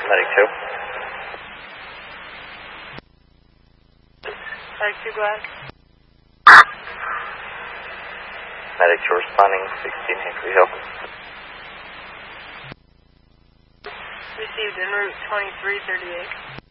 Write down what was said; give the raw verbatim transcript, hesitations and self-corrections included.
Medic two. Medic two, go ahead. Medic two responding, sixteen Hickory Hill. Received en route twenty-three thirty-eight.